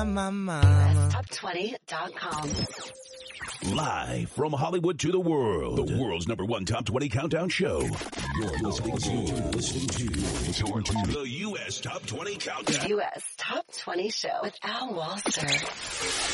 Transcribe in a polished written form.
my. US-top20.com. Live from Hollywood to the world, the world's #1 Top 20 Countdown Show. You're listening to the US Top 20 Countdown. US Top 20 Show with Al Walser.